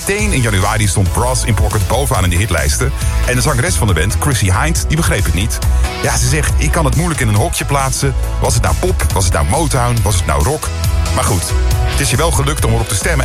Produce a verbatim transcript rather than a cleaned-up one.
Meteen in januari stond Brass in Pocket bovenaan in de hitlijsten. En de zangeres van de band, Chrissie Hynde, die begreep het niet. Ja, ze zegt, ik kan het moeilijk in een hokje plaatsen. Was het nou pop? Was het nou Motown? Was het nou rock? Maar goed, het is je wel gelukt om erop te stemmen.